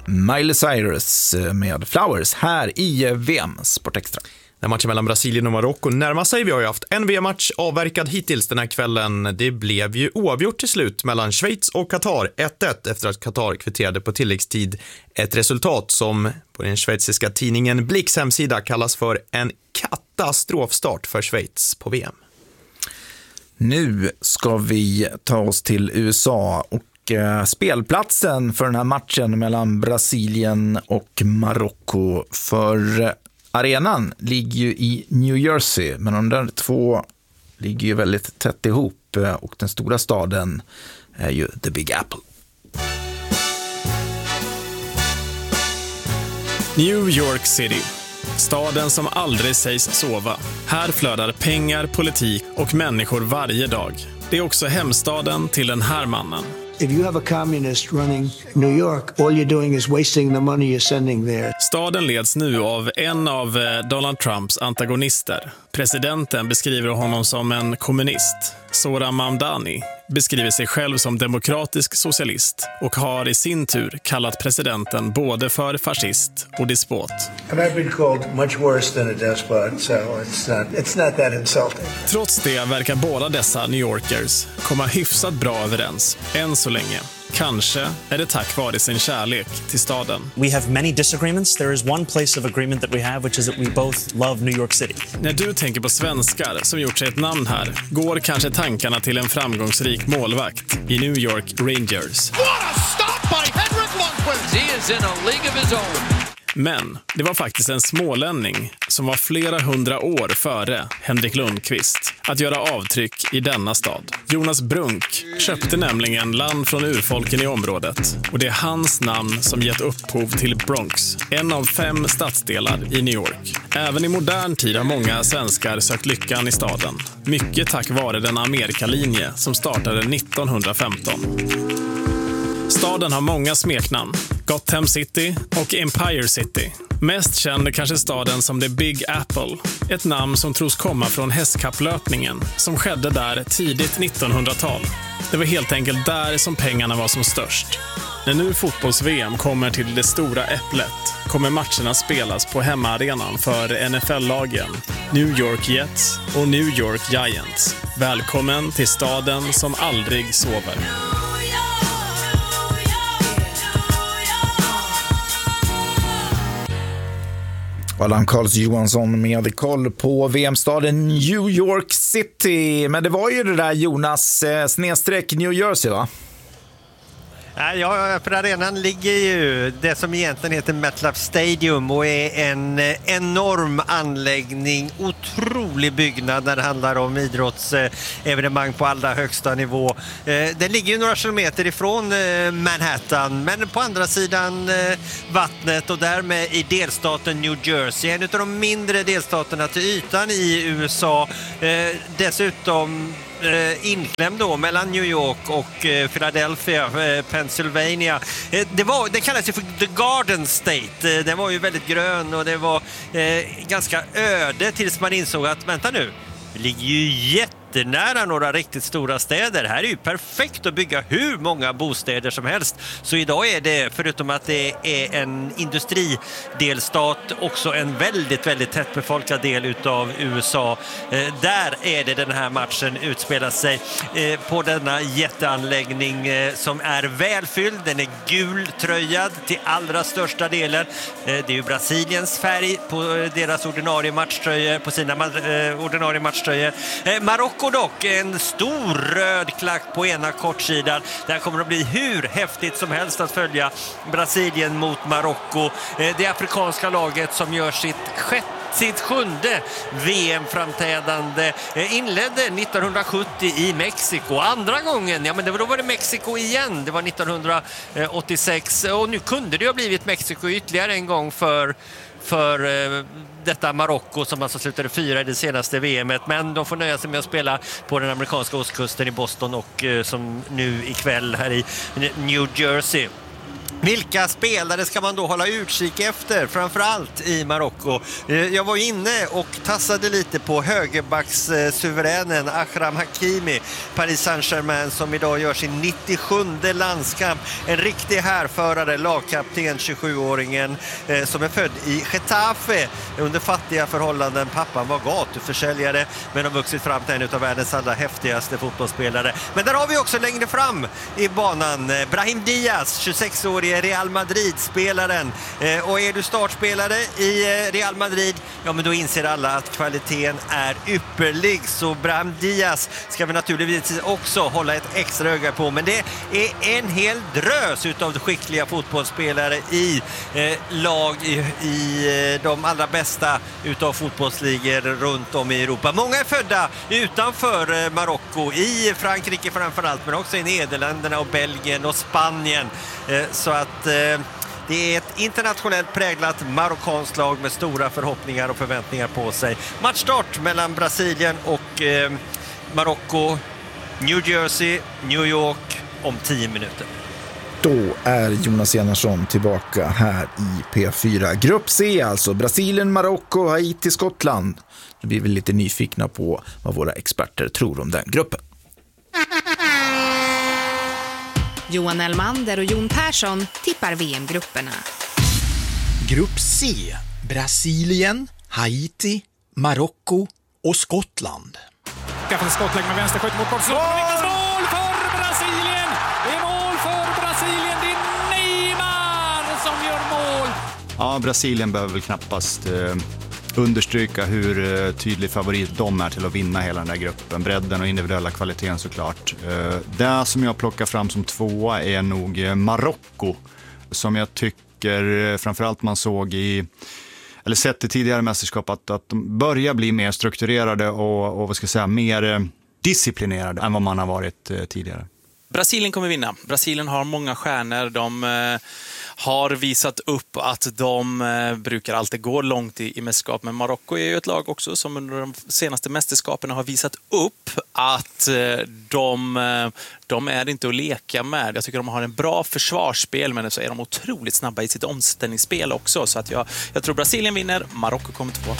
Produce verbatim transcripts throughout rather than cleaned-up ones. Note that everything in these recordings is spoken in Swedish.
Miley Cyrus med Flowers här i V M Sport Extra. När matchen mellan Brasilien och Marocko närmar sig, vi har ju haft en V M-match avverkad hittills den här kvällen. Det blev ju oavgjort till slut mellan Schweiz och Qatar, ett ett, efter att Qatar kvitterade på tilläggstid. Ett resultat som på den schweiziska tidningen Blicks hemsida kallas för en katastrofstart för Schweiz på V M. Nu ska vi ta oss till U S A och eh, spelplatsen för den här matchen mellan Brasilien och Marocko. För eh, arenan ligger ju i New Jersey, men de där två ligger ju väldigt tätt ihop eh, och den stora staden är ju The Big Apple. New York City. Staden som aldrig sägs sova. Här flödar pengar, politik och människor varje dag. Det är också hemstaden till den här mannen. If you have a communist running New York, all you're doing is wasting the money you're sending there. Staden leds nu av en av Donald Trumps antagonister. Presidenten beskriver honom som en kommunist. Zohran Mamdani beskriver sig själv som demokratisk socialist och har i sin tur kallat presidenten både för fascist och despot. And I've been called much worse than a despot, so it's not, it's not that insulting. Trots det verkar båda dessa New Yorkers komma hyfsat bra överens, än så länge. Kanske är det tack vare sin kärlek till staden. We have many disagreements. There is one place of agreement that we have, which is that we both love New York City. När du tänker på svenskar som gjort sig ett namn här, går kanske tankarna till en framgångsrik målvakt i New York Rangers. What a stop by Henrik Lundqvist! He is in a league of his own. Men det var faktiskt en smålänning som var flera hundra år före Henrik Lundqvist att göra avtryck i denna stad. Jonas Brunk köpte nämligen land från urfolken i området och det är hans namn som gett upphov till Bronx, en av fem stadsdelar i New York. Även i modern tid har många svenskar sökt lyckan i staden. Mycket tack vare den Amerikalinje som startade nittonhundrafemton. Staden har många smeknamn. Gotham City och Empire City. Mest känd kanske staden som The Big Apple. Ett namn som tros komma från hästkapplöpningen som skedde där tidigt nittonhundratal. Det var helt enkelt där som pengarna var som störst. När nu fotbolls-V M kommer till det stora äpplet kommer matcherna spelas på hemmaarenan för N F L-lagen New York Jets och New York Giants. Välkommen till staden som aldrig sover. Allan Karls Johansson med koll på V M-staden New York City. Men det var ju det där Jonas eh, snedstreck New Jersey, va? Ja, för arenan ligger ju det som egentligen heter MetLife Stadium och är en enorm anläggning, otrolig byggnad när det handlar om idrottsevenemang på allra högsta nivå. Den ligger ju några kilometer ifrån Manhattan, men på andra sidan vattnet och därmed i delstaten New Jersey, en av de mindre delstaterna till ytan i U S A. Dessutom inklämd då mellan New York och eh, Philadelphia, eh, Pennsylvania. Eh, det, var, det kallas ju för The Garden State. Eh, den var ju väldigt grön och det var eh, ganska öde tills man insåg att, vänta nu, det ligger ju jättenära några riktigt stora städer. Här är ju perfekt att bygga hur många bostäder som helst. Så idag är det, förutom att det är en industridelstat, också en väldigt, väldigt tättbefolkad del utav U S A. Eh, där är det den här matchen utspelar sig eh, på denna jätteanläggning eh, som är välfylld. Den är gultröjad till allra största delen. Eh, det är ju Brasiliens färg på eh, deras ordinarie matchtröjor, på sina eh, ordinarie matchtröjor. Eh, Marocko dock, en stor röd klack på ena kortsidan. Det här kommer att bli hur häftigt som helst att följa Brasilien mot Marocko. Det afrikanska laget som gör sitt sjätte sitt sjunde V M-framträdande inledde nittonhundrasjuttio i Mexiko. Andra gången, ja men det var, då var det Mexiko igen. Det var nittonhundraåttiosex och nu kunde det ha blivit Mexiko ytterligare en gång för för eh, detta Marocko som alltså slutade fyra i det senaste V M-et, men de får nöja sig med att spela på den amerikanska ostkusten i Boston och eh, som nu ikväll här i New Jersey. Vilka spelare ska man då hålla utkik efter, framförallt i Marocko? Jag var inne och tassade lite på högerbackssuveränen Akram Hakimi, Paris Saint-Germain, som idag gör sin nittiosjunde landskamp. En riktig härförare, lagkapten, tjugosjuåringen som är född i Getafe under fattiga förhållanden. Pappan var gatuförsäljare men har vuxit fram till en av världens allra häftigaste fotbollsspelare. Men där har vi också längre fram i banan Brahim Diaz, tjugosex-årig Real Madrid-spelaren. Eh, och är du startspelare i eh, Real Madrid, ja men då inser alla att kvaliteten är ypperlig. Så Brahim Diaz ska vi naturligtvis också hålla ett extra öga på. Men det är en hel drös utav skickliga fotbollsspelare i eh, lag i, i eh, de allra bästa utav fotbollsligor runt om i Europa. Många är födda utanför eh, Marocko, i Frankrike framförallt, men också i Nederländerna och Belgien och Spanien. Eh, så att eh, det är ett internationellt präglat marockanskt lag med stora förhoppningar och förväntningar på sig. Matchstart mellan Brasilien och eh, Marocko, New Jersey, New York om tio minuter. Då är Jonas Enarsson tillbaka här i P fyra. Grupp C alltså, Brasilien, Marocko, Haiti, Skottland. Nu blir vi lite nyfikna på vad våra experter tror om den gruppen. Johan Elmander och Jon Persson tippar V M-grupperna. Grupp C, Brasilien, Haiti, Marocko och Skottland. Skaffade skottlägg med vänster, skjuter mot bortslås. Mål för Brasilien! Det är mål för Brasilien! Det är Neymar som gör mål! Ja, Brasilien behöver väl knappast eh, understryka hur eh, tydlig favorit de är till att vinna hela den här gruppen. Bredden och individuella kvaliteten såklart. Eh, det som jag plockar fram som tvåa är nog eh, Marocko. Som jag tycker eh, framförallt man såg i, eller sett i tidigare mästerskap, att, att de börjar bli mer strukturerade och, och vad ska jag säga, mer eh, disciplinerade än vad man har varit eh, tidigare. Brasilien kommer vinna. Brasilien har många stjärnor. De eh, har visat upp att de eh, brukar alltid gå långt i, i mästerskap. Men Marocko är ju ett lag också som under de senaste mästerskapen har visat upp att eh, de, eh, de är inte att leka med. Jag tycker de har en bra försvarsspel, men så är de otroligt snabba i sitt omställningsspel också. Så att jag, jag tror Brasilien vinner, Marocko kommer två.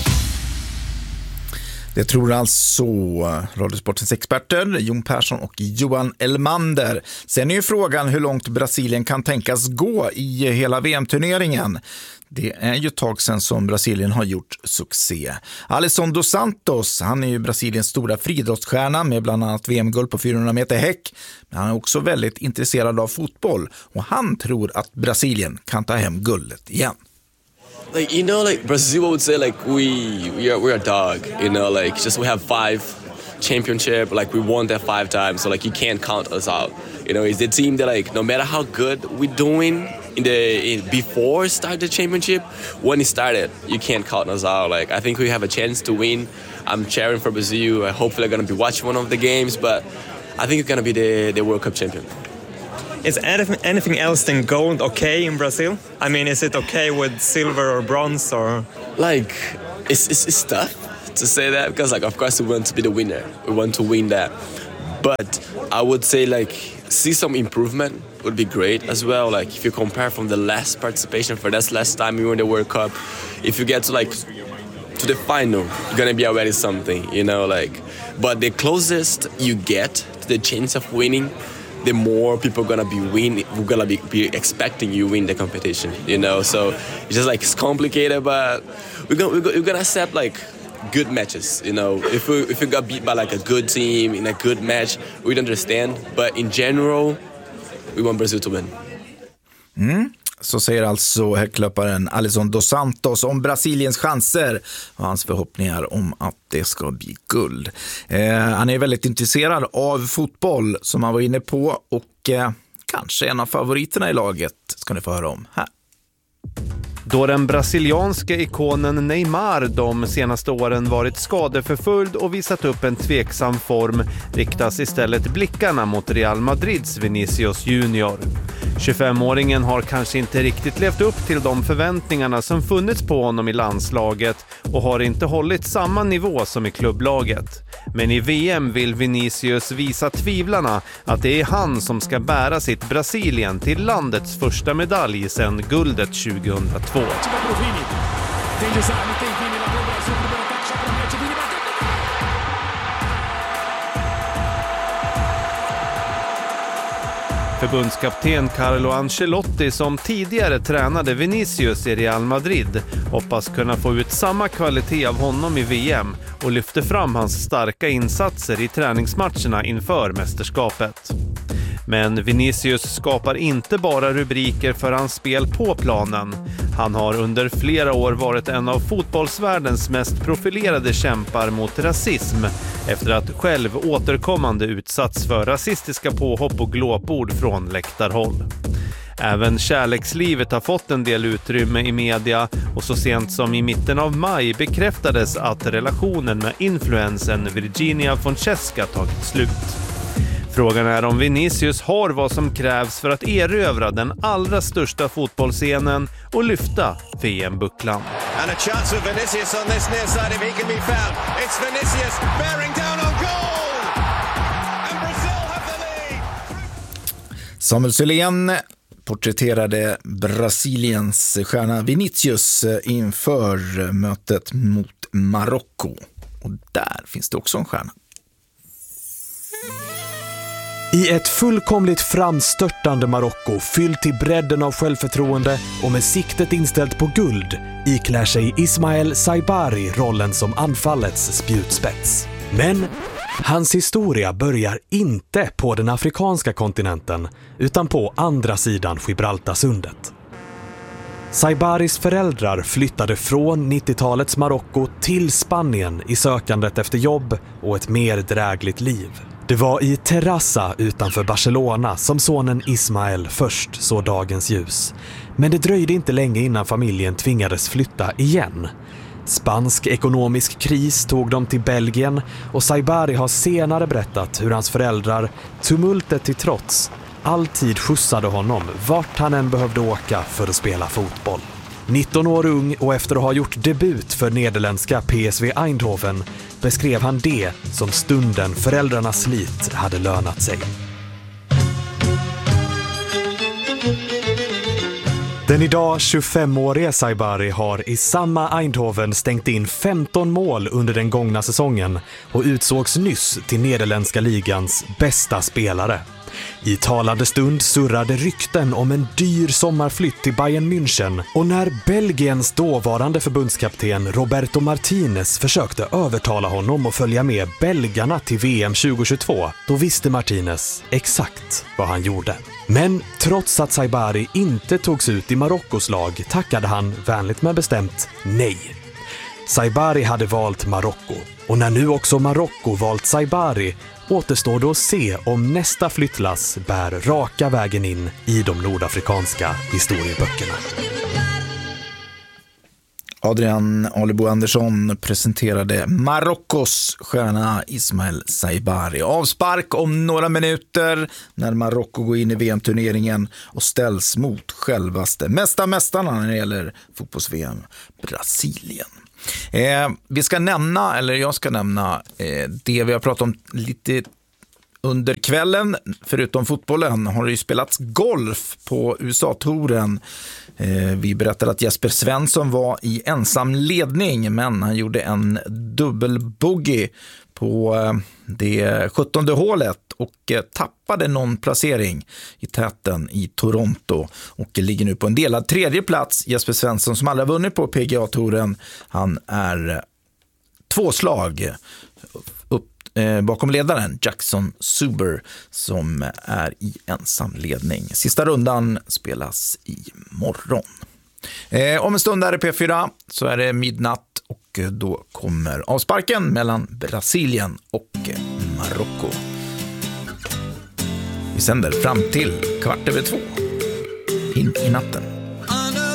Det tror alltså Radiosportens experter Jon Persson och Johan Elmander. Sen är ju frågan hur långt Brasilien kan tänkas gå i hela V M-turneringen. Det är ju ett tag sedan som Brasilien har gjort succé. Alisson dos Santos, han är ju Brasiliens stora friidrottsstjärna med bland annat V M-guld på fyrahundra meter häck. Men han är också väldigt intresserad av fotboll och han tror att Brasilien kan ta hem guldet igen. Like, you know, like Brazil would say, like we we are we're a dog, you know, like just we have five championship, like we won that five times, so like you can't count us out. You know, it's the team that like no matter how good we're doing in the in, before start the championship, when it started, you can't count us out. Like I think we have a chance to win. I'm cheering for Brazil. I hopefully I'm gonna be watching one of the games, but I think it's gonna be the the World Cup champion. Is anything else than gold okay in Brazil? I mean, is it okay with silver or bronze or? Like, it's, it's, it's tough to say that because, like, of course we want to be the winner. We want to win that. But I would say, like, see some improvement would be great as well. Like, if you compare from the last participation for this last time we won the World Cup, if you get to, like, to the final, you're gonna be already something, you know, like. But the closest you get to the chance of winning, the more people are gonna be win, we're gonna be, be expecting you win the competition, you know. So it's just like it's complicated, but we're gonna we're gonna, we're gonna accept like good matches, you know. If we if we got beat by like a good team in a good match, we'd understand. But in general, we want Brazil to win. Mm. Så säger alltså häcklöparen Alisson dos Santos om Brasiliens chanser och hans förhoppningar om att det ska bli guld. Eh, han är väldigt intresserad av fotboll som han var inne på och eh, kanske en av favoriterna i laget ska ni få höra om här. Då den brasilianska ikonen Neymar de senaste åren varit skadeförföljd och visat upp en tveksam form riktas istället blickarna mot Real Madrids Vinicius Junior. tjugofemåringen har kanske inte riktigt levt upp till de förväntningarna som funnits på honom i landslaget och har inte hållit samma nivå som i klubblaget. Men i V M vill Vinicius visa tvivlarna att det är han som ska bära sitt Brasilien till landets första medalj sedan guldet tjugohundratvå. Förbundskapten Carlo Ancelotti, som tidigare tränade Vinicius i Real Madrid, hoppas kunna få ut samma kvalitet av honom i V M och lyfter fram hans starka insatser i träningsmatcherna inför mästerskapet. Men Vinicius skapar inte bara rubriker för hans spel på planen. Han har under flera år varit en av fotbollsvärldens mest profilerade kämpar mot rasism efter att själv återkommande utsatts för rasistiska påhopp och glåpord från läktarhåll. Även kärlekslivet har fått en del utrymme i media och så sent som i mitten av maj bekräftades att relationen med influensen Virginia Francesca tagit slut. Frågan är om Vinicius har vad som krävs för att erövra den allra största fotbollsscenen och lyfta V M-bucklan. And a chance for Vinicius on this near side if he can be found. It's Vinicius bearing down on goal. And Brazil have the lead. Samuel Sylén porträtterade Brasiliens stjärna Vinicius inför mötet mot Marocko. Och där finns det också en stjärna. I ett fullkomligt framstörtande Marocko, fyllt till bredden av självförtroende och med siktet inställt på guld, iklär sig Ismael Saibari rollen som anfallets spjutspets. Men hans historia börjar inte på den afrikanska kontinenten utan på andra sidan Gibraltarsundet. Saibaris föräldrar flyttade från nittiotalets Marocko till Spanien i sökandet efter jobb och ett mer drägligt liv. Det var i Terrassa utanför Barcelona som sonen Ismael först såg dagens ljus. Men det dröjde inte länge innan familjen tvingades flytta igen. Spansk ekonomisk kris tog dem till Belgien och Saibari har senare berättat hur hans föräldrar, tumultet till trots, alltid skjutsade honom vart han än behövde åka för att spela fotboll. nitton år ung och efter att ha gjort debut för nederländska P S V Eindhoven beskrev han det som stunden föräldrarnas slit hade lönat sig. Den idag tjugofemårige Saibari har i samma Eindhoven stängt in femton mål under den gångna säsongen och utsågs nyss till nederländska ligans bästa spelare. I talande stund surrade rykten om en dyr sommarflytt till Bayern München och när Belgiens dåvarande förbundskapten Roberto Martinez försökte övertala honom att följa med belgarna till V M tjugohundratjugotvå, då visste Martinez exakt vad han gjorde. Men trots att Saibari inte togs ut i Marockos lag tackade han vänligt men bestämt nej. Saibari hade valt Marocko och när nu också Marocko valt Saibari återstår då att se om nästa flyttlass bär raka vägen in i de nordafrikanska historieböckerna. Adrian Alebo Andersson presenterade Marockos stjärna Ismael Saibari. Avspark om några minuter när Marocko går in i V M-turneringen och ställs mot självaste mästa mästarna när det gäller fotbolls-V M, Brasilien. Eh, vi ska nämna, eller jag ska nämna eh, det vi har pratat om lite under kvällen. Förutom fotbollen har det ju spelats golf på U S A-touren. Eh, vi berättade att Jesper Svensson var i ensam ledning, men han gjorde en dubbelbogey på eh, det sjuttonde hålet och eh, tappade någon placering i täten i Toronto och ligger nu på en delad tredje plats. Jesper Svensson som aldrig har vunnit på P G A-touren, han är eh, två slag upp eh, bakom ledaren Jackson Suber som är i ensam ledning. Sista rundan spelas i morgon. Eh, om en stund är det P fyra, så är det midnatt och då kommer avsparken mellan Brasilien och Marocko. Vi sänder fram till kvart över två in i natten.